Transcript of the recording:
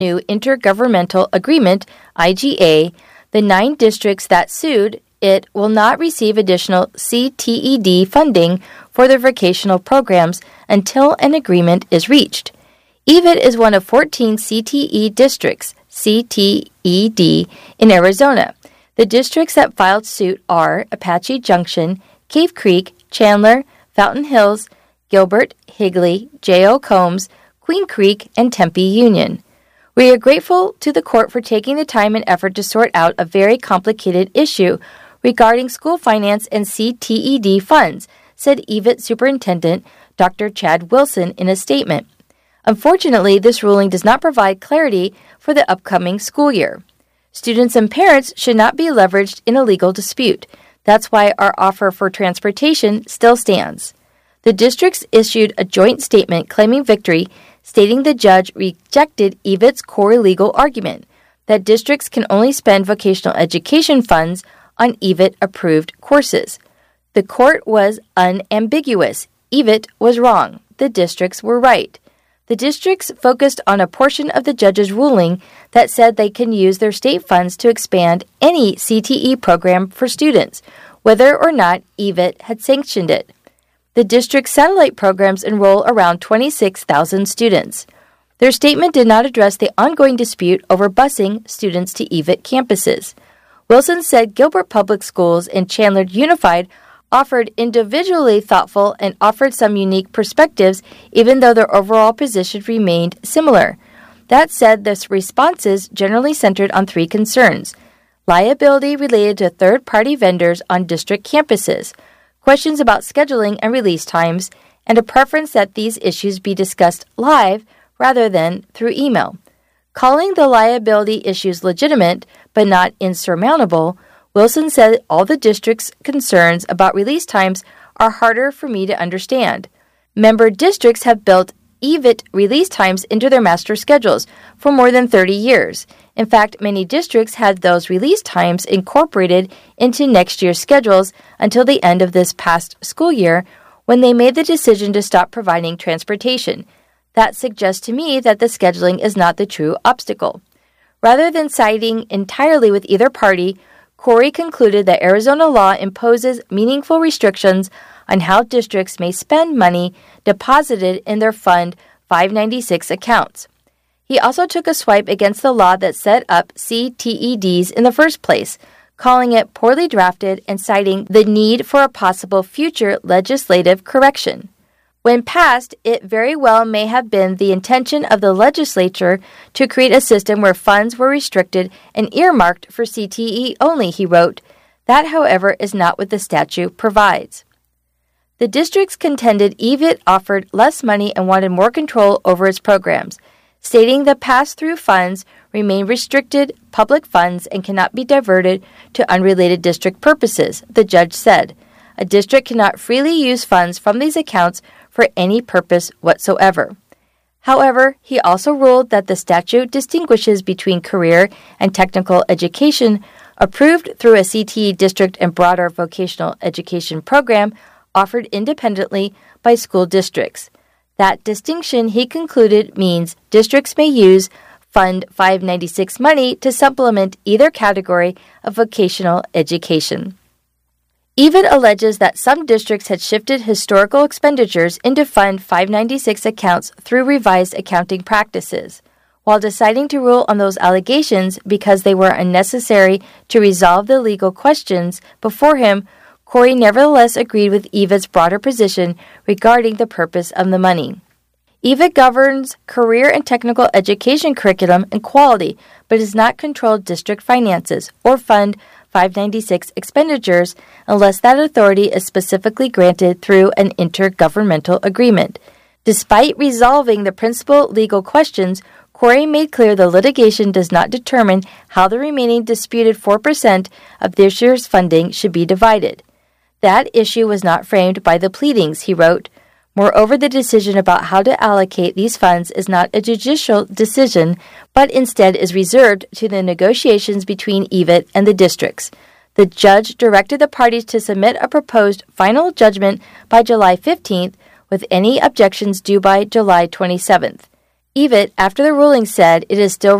new Intergovernmental Agreement, IGA, the 9 districts that sued it will not receive additional CTED funding for their vocational programs until an agreement is reached. EVIT is one of 14 CTE districts, CTED, in Arizona. The districts that filed suit are Apache Junction, Cave Creek, Chandler, Fountain Hills, Gilbert, Higley, J.O. Combs, Queen Creek, and Tempe Union. We are grateful to the court for taking the time and effort to sort out a very complicated issue regarding school finance and CTED funds, said EVIT Superintendent Dr. Chad Wilson in a statement. Unfortunately, this ruling does not provide clarity for the upcoming school year. Students and parents should not be leveraged in a legal dispute. That's why our offer for transportation still stands. The districts issued a joint statement claiming victory, stating the judge rejected EVIT's core legal argument that districts can only spend vocational education funds on EVIT-approved courses. The court was unambiguous. EVIT was wrong. The districts were right. The districts focused on a portion of the judge's ruling that said they can use their state funds to expand any CTE program for students, whether or not EVIT had sanctioned it. The district's satellite programs enroll around 26,000 students. Their statement did not address the ongoing dispute over busing students to EVIT campuses. Wilson said Gilbert Public Schools and Chandler Unified offered individually thoughtful and offered some unique perspectives, even though their overall position remained similar. That said, the responses generally centered on 3 concerns: liability related to third-party vendors on district campuses, questions about scheduling and release times, and a preference that these issues be discussed live rather than through email. Calling the liability issues legitimate but not insurmountable, Wilson said all the district's concerns about release times are harder for me to understand. Member districts have built EVIT release times into their master schedules for more than 30 years. In fact, many districts had those release times incorporated into next year's schedules until the end of this past school year when they made the decision to stop providing transportation. That suggests to me that the scheduling is not the true obstacle. Rather than siding entirely with either party, Corey concluded that Arizona law imposes meaningful restrictions on how districts may spend money deposited in their Fund 596 accounts. He also took a swipe against the law that set up CTEDs in the first place, calling it poorly drafted and citing the need for a possible future legislative correction. When passed, it very well may have been the intention of the legislature to create a system where funds were restricted and earmarked for CTE only, he wrote. That, however, is not what the statute provides. The districts contended EVIT offered less money and wanted more control over its programs, stating the pass-through funds remain restricted public funds and cannot be diverted to unrelated district purposes, the judge said. A district cannot freely use funds from these accounts for any purpose whatsoever. However, he also ruled that the statute distinguishes between career and technical education approved through a CTE district and broader vocational education program offered independently by school districts. That distinction, he concluded, means districts may use Fund 596 money to supplement either category of vocational education. EVIT alleges that some districts had shifted historical expenditures into Fund 596 accounts through revised accounting practices. While deciding to rule on those allegations because they were unnecessary to resolve the legal questions before him, Corey nevertheless agreed with EVIT's broader position regarding the purpose of the money. EVIT governs career and technical education curriculum and quality, but does not control district finances or Fund 596 expenditures unless that authority is specifically granted through an intergovernmental agreement. Despite resolving the principal legal questions, Corey made clear the litigation does not determine how the remaining disputed 4% of this year's funding should be divided. That issue was not framed by the pleadings, he wrote. Moreover, the decision about how to allocate these funds is not a judicial decision, but instead is reserved to the negotiations between EVIT and the districts. The judge directed the parties to submit a proposed final judgment by July 15th, with any objections due by July 27th. EVIT, after the ruling, said it is still